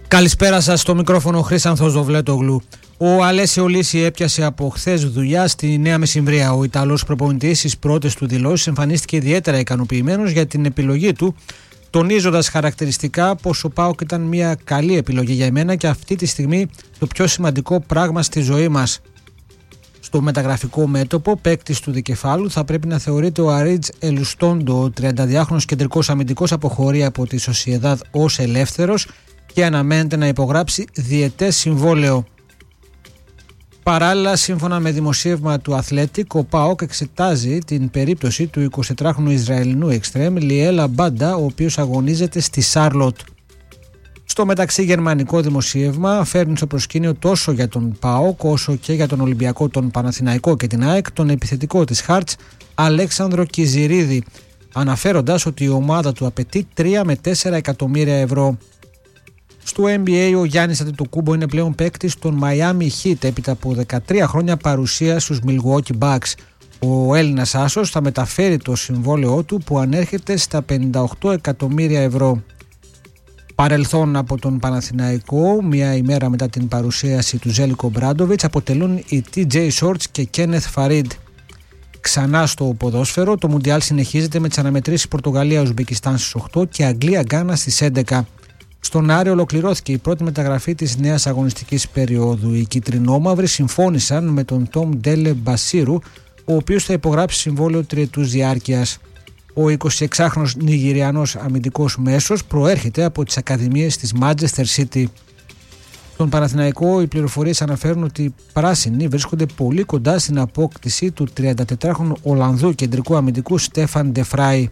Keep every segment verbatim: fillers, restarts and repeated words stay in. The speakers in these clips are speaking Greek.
Καλησπέρα σας, στο μικρόφωνο Χρήσανθος Δοβλέτογλου. Ο Αλέσιο Λύση έπιασε από χθες δουλειά στη Νέα Μεσημβρία. Ο Ιταλός προπονητής στις πρώτες του δηλώσεις εμφανίστηκε ιδιαίτερα ικανοποιημένος για την επιλογή του, τονίζοντας χαρακτηριστικά πως ο ΠΑΟΚ ήταν μια καλή επιλογή για εμένα και αυτή τη στιγμή το πιο σημαντικό πράγμα στη ζωή μας. Στο μεταγραφικό μέτωπο, παίκτης του δικεφάλου θα πρέπει να θεωρείται ο Αρίτζ Ελουστόντο, ο τριανταδυάχρονος κεντρικός αμυντικός, αποχωρεί από τη Σοσιεδάδ ως ελεύθερος και αναμένεται να υπογράψει διετές συμβόλαιο. Παράλληλα, σύμφωνα με δημοσίευμα του Athletic, ο ΠΑΟΚ εξετάζει την περίπτωση του εικοσιτετράχρονου Ισραηλινού εξτρέμ Λιέλα Μπάντα, ο οποίος αγωνίζεται στη Σάρλοτ. Στο μεταξύ, γερμανικό δημοσίευμα φέρνει στο προσκήνιο τόσο για τον ΠΑΟΚ όσο και για τον Ολυμπιακό, τον Παναθηναϊκό και την ΑΕΚ τον επιθετικό της Χάρτς Αλέξανδρο Κιζιρίδη, αναφέροντας ότι η ομάδα του απαιτεί τρία με τέσσερα εκατομμύρια ευρώ. Στο N B A, ο Γιάννης Αντετοκούμπο είναι πλέον παίκτης των Miami Heat έπειτα από δεκατρία χρόνια παρουσία στους Milwaukee Bucks. Ο Έλληνας άσος θα μεταφέρει το συμβόλαιό του που ανέρχεται στα πενήντα οκτώ εκατομμύρια ευρώ. Παρελθόν από τον Παναθηναϊκό, μια ημέρα μετά την παρουσίαση του Ζέλικο Μπράντοβιτς, αποτελούν οι τι τζέι Shorts και Kenneth Farid. Ξανά στο ποδόσφαιρο, το Μουντιάλ συνεχίζεται με τις αναμετρήσεις Πορτογαλία-Ουσμπεκιστάν στις οκτώ και Αγγλία-Γκάνα στις έντεκα. Στον Άρη ολοκληρώθηκε η πρώτη μεταγραφή της νέας αγωνιστικής περίοδου. Οι κιτρινόμαυροι συμφώνησαν με τον Τόμ Ντέλε Μπασίρου, ο οποίος θα υπογράψει συμβόλαιο τριετούς διάρκειας. Ο εικοσιεξάχρονος Νιγηριανός αμυντικός μέσος προέρχεται από τις ακαδημίες της Manchester City. Στον Παναθηναϊκό, οι πληροφορίες αναφέρουν ότι οι πράσινοι βρίσκονται πολύ κοντά στην απόκτηση του τριαντατετράχρονου Ολλανδού κεντρικού αμυντικού Στέφαν Ντεφράι.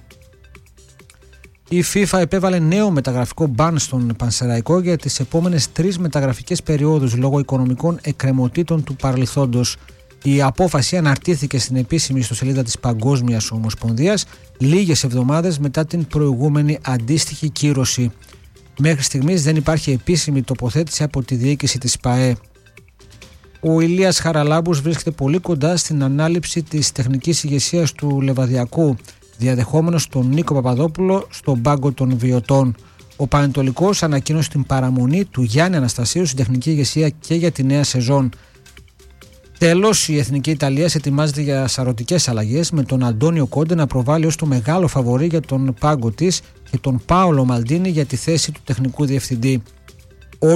Η FIFA επέβαλε νέο μεταγραφικό μπαν στον Πανσεραϊκό για τις επόμενες τρεις μεταγραφικές περιόδους λόγω οικονομικών εκκρεμωτήτων του παρελθόντος. Η απόφαση αναρτήθηκε στην επίσημη ιστοσελίδα της Παγκόσμιας Ομοσπονδίας λίγες εβδομάδες μετά την προηγούμενη αντίστοιχη κύρωση. Μέχρι στιγμής δεν υπάρχει επίσημη τοποθέτηση από τη διοίκηση της ΠΑΕ. Ο Ηλίας Χαραλάμπους βρίσκεται πολύ κοντά στην ανάληψη της τεχνικής ηγεσίας του Λεβαδιακού, διαδεχόμενος τον Νίκο Παπαδόπουλο στον πάγκο των Βιωτών. Ο Πανετολικός ανακοίνωσε την παραμονή του Γιάννη Αναστασίου στην τεχνική ηγεσία και για τη νέα σεζόν. Τέλος, η Εθνική Ιταλία ετοιμάζεται για σαρωτικές αλλαγές, με τον Αντώνιο Κόντε να προβάλλει ως το μεγάλο φαβορί για τον πάγκο της και τον Πάολο Μαλντίνι για τη θέση του τεχνικού διευθυντή.